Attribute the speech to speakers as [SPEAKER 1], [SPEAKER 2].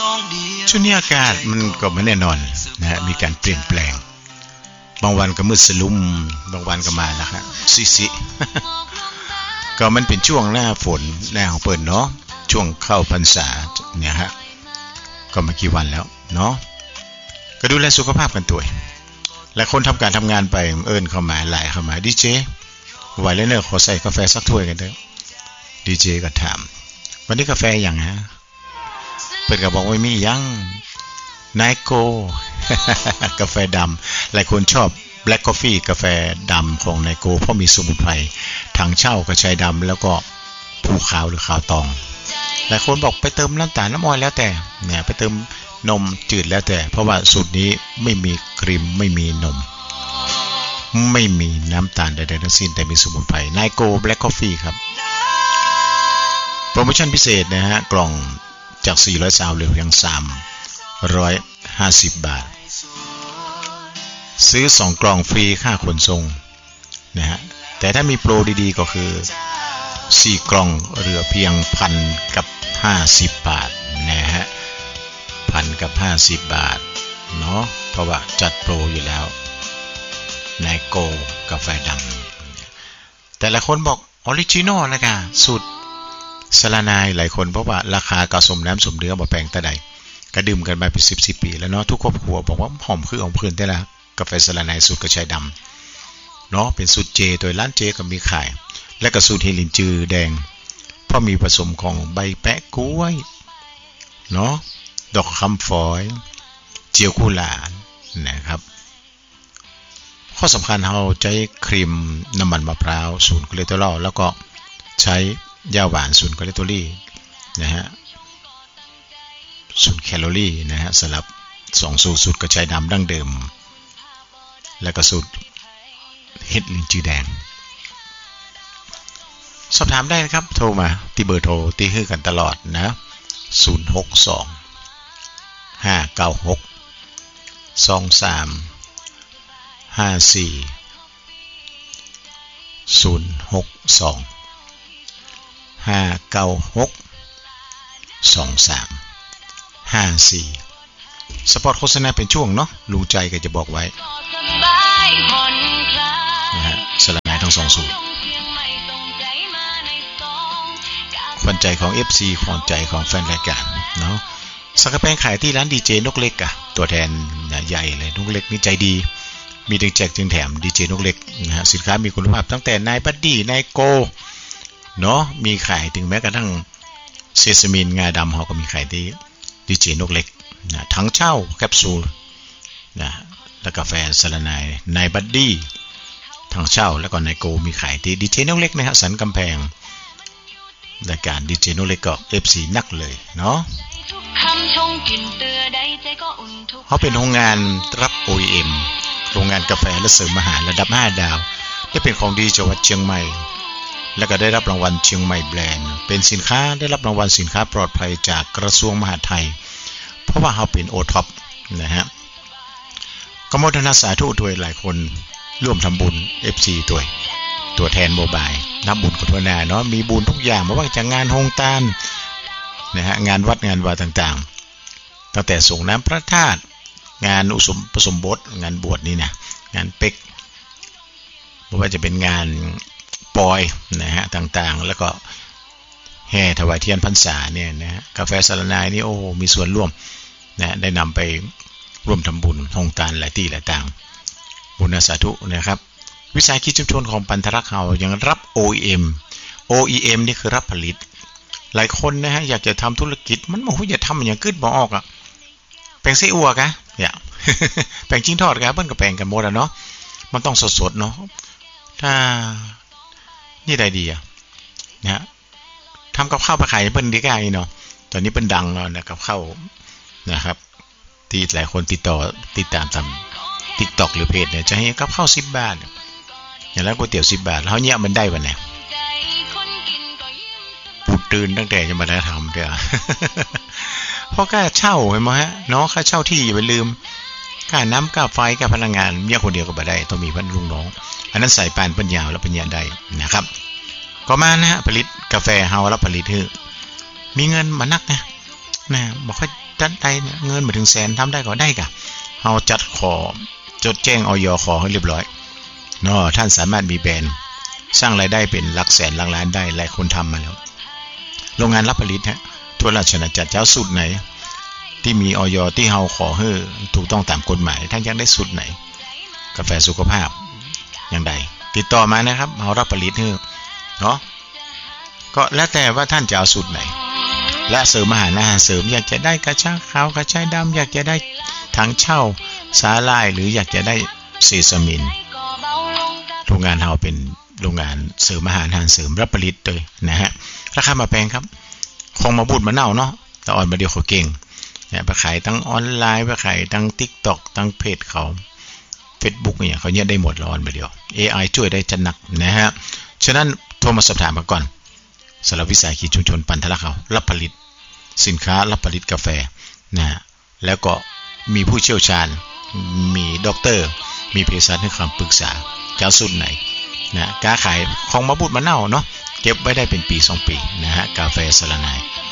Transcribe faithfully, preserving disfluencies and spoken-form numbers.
[SPEAKER 1] ช่วงนี้อากาศมันก็ไม่แน่นอนนะฮะมีการเปลี่ยนแปลงบางวันก็มืดสลุ่มบางวันก็มาแล้วครับซิซิก็มันเป็นช่วงหน้าฝนหน้าของเปิดเนาะช่วงเข้าพรรษาเนี่ยฮะก็ไม่กี่วันแล้วเนาะก็ดูแลสุขภาพกันตัวและคนทำการทำงานไปเอิญเข้ามาหลายเข้ามาดีเจไหวแล้วเนอะขอใส่กาแฟสักถ้วยกันเถอะดีเจก็ถามวันนี้กาแฟอย่างฮะเปิดก็บอกว่ามียังไนโก กาแฟดำหลายคนชอบแบล็กกาแฟกาแฟดำของไนโกเพราะมีสมุนไพรถังเช่ากระชายดำแล้วก็ภูขาวหรือขาวตองหลายคนบอกไปเติมน้ำตาลน้ำอ้อยแล้วแต่เนี่ยไปเติมนมจืดแล้วแต่เพราะว่าสูตรนี้ไม่มีครีมไม่มีนมไม่มีน้ำตาลใดๆทั้งสิ้นแต่มีสมุนไพรไนโกแบล็กกาแฟครับโปรโมชั่นพิเศษนะฮะกล่องจากสี่ร้อยซาวเหลือเพียงสามร้อยห้าสิบบาทซื้อสองกล่องฟรีค่าขนส่งนะฮะแต่ถ้ามีโปรดีๆก็คือสี่กล่องเหลือเพียงพันกับห้าสิบบาทนะฮะพันกับห้าสิบบาทเนาะเพราะว่าจัดโปรอยู่แล้วไนโกกาแฟดำแต่ละคนบอกออริจินอลนะกะสูตรสลานายหลายคนเพราะว่าราคากระสมน้ำสมเนื้อบ่แพงแต่ใดก็ดื่มกันมาเป็นสิบสิบปีแล้วเนาะทุกครอบครัวบอกว่าหอมคือของเพื่อนได้ละกาแฟสลานายสูตรกระชายดำเนาะเป็นสูตรเจโดยร้านเจก็มีขายและก็สูตรเฮลินจือแดงเพราะมีผสมของใบแปะกล้วยเนาะดอกคำฝอยเจียวกุหลาบนะครับข้อสำคัญเราใช้ครีมน้ำมันมะพร้าวศูนย์คอเลสเตอรอลแล้วก็ใช้ยาหวานศูนย์คอเลสเตอรอลนะฮะศูนย์แคลอรี่นะฮะสำหรับสองสูตรสูตรกระชายดำดั้งเดิมและก็สูตรเห็ดลินจือแดงสอบถามได้นะครับโทรมาที่เบอร์โทรที่ให้กันตลอดนะศูนย์ หก สอง ห้า เก้า หก สอง สาม ห้า สี่ ศูนย์ หก สอง ห้า เก้า หก สอง สาม ห้า สี่สปอตโฆษณาเป็นช่วงเนาะลุงใจก็จะบอกไว้นะฮะสลายทั้งสองสูตรขวัญใจของ เอฟ ซี ขวัญใจของแฟนรายการเนาะสังกะแปงขายที่ร้านดีเจนกเล็กอะตัวแทนใหญ่เลยนกเล็กนี่ใจดีมีดึงแจกจึงแถมดีเจนกเล็กนะฮะสินค้ามีคุณภาพตั้งแต่นายบัดดี้นายโกเนาะมีขายถึงแม้กระทั่งเซซามินงาดำเขาก็มีขายที่ดีเจนกเล็กนะทั้งเช่าแคปซูลนะแล้วกาแฟสลานายนายบัดดี้ทั้งเช่าแล้วก็นายโกมีขายที่ดีเจนกเล็กนะฮะสันกำแพงรายการดีเจนกเล็กก็ เอฟ ซี นักเลยเนาะเขาเป็นโรงงานรับ โอ อี เอ็ม โรงงานกาแฟและเสริมอาหารระดับห้าดาวได้เป็นของดีจังหวัดเชียงใหม่และก็ได้รับรางวัลเชียงใหม่แบรนด์เป็นสินค้าได้รับรางวัลสินค้าปลอดภัยจากกระทรวงมหาดไทยเพราะว่าเขาเป็นโอท็อปนะฮะก็โมทนาสาธุด้วยหลายคนร่วมทำบุญ เอฟ ซี ตัวตัวแทนโมบายทำบุญกับทั่วหน้าเนาะมีบุญทุกอย่างไม่ว่าจะงานโฮงตานนะฮะงานวัดงานวาต่างๆตั้งแต่ส่งน้ำพระธาตุงานอุสมผสมบทงานบวชนี่นะงานเป็กไม่ว่าจะเป็นงานปอยนะฮะต่างๆแล้วก็แห่ถวายเทียนพรรษาเนี่ยนะฮะกาแฟสลานายนี่โอ้มีส่วนร่วมนะได้นำไปร่วมทำบุญโฮงตานหลายที่หลายต่างบุญสาธุนะครับวิสาหกิจชุมชนของปันธรักษ์เรายังรับ โอ อี เอ็ม โอ อี เอ็ม นี่คือรับผลิตหลายคนนะฮะอยากจะทำธุรกิจมันบอกว่าอย่าทำอย่างกึศบ่ออกอ่ะแปลงไส้อั่วกะเนี่ย แปลงจิ้งทอดกะเปิ้นก็แปลงกันหมดอ่ะเนาะมันต้องสดๆเนาะถ้านี่ได้ดีอ่ะนะฮะทำกับข้าวไปขายเปิ้นดีกว่าอีเนาะตอนนี้เปิ้นดังแล้วนะกับข้าวนะครับที่หลายคนติดต่อติดตามตาม TikTok หรือเพจเนี่ยจะให้กับข้าวสิบบาทอย่างแล้วก๋วยเตี๋ยวสิบบาทแล้วเนี่ยมันได้ป่ะเนี่ยปูตื่นตั้งแต่จะมาได้ทำเด้อ เพราะค่าเช่าเห็นไหมฮะเนาะค่าเช่าที่อย่าไปลืมค่าน้ำค่าไฟค่าพลังงานเมียคนเดียวก็บ่ได้ต้องมีเพิ่นลุงน้องอันนั้นใส่ปานเพิ่นยาวแล้วเพิ่นได้นะครับก็มานะฮะผลิตกาแฟเฮาแล้วผลิตคือมีเงินมานักนะนะบ่ค่อยจัดได้เนี่ยเงินมาถึงแสนทำได้ก็ได้กะเฮาจัดขอจดแจ้งอย.ขอให้เรียบร้อยเนาะท่านสามารถมีแบรนด์สร้างรายได้เป็นหลักแสนหลักล้านได้หลายคนทำมาแล้วโรงงานรับผลิตฮะทั่วราชอาณาจักรเจ้าสูตรไหนที่มีอย.ที่เฮาขอให้ถูกต้องตามกฎหมายท่านอยากได้สูตรไหนกาแฟสุขภาพอย่างใดติดต่อมานะครับเฮารับผลิตให้เนาะก็แล้วแต่ว่าท่านจะเอาสูตรไหนและเสริมอาหารอาหารเสริมอยากจะได้กระชายขาวกระชายดำอยากจะได้ถังเช่าสาหร่ายหรืออยากจะได้เซซามินโรงงานเฮาเป็นโรงงานเสริมอาหารอาหารเสริมรับผลิตเลยนะฮะราคามาแพงครับของมาบูดมะนาวเนาะแต่อ่อนมาเดียวเขาเก่งเนี่ยไปขายทั้งออนไลน์ไปขายทั้ง TikTok ทั้งเพจเขา Facebook เนี่ยเขาเนี่ยได้หมดแล้วอ่อนมาเดียว เอ ไอ ช่วยได้จัดหนักนะฮะฉะนั้นโทรมาสอบถามมาก่อนสำหรับวิสาหกิจชุมชนปันทะละเขารับผลิตสินค้ารับผลิตกาแฟนะแล้วก็มีผู้เชี่ยวชาญมีด็อกเตอร์มีเภสัชให้คำปรึกษาจะเอาสูตรไหนนะการขายของมะบูดมะนาวเนาะเก็บไว้ได้เป็นปีสองปีนะฮะกาแฟสะระนาย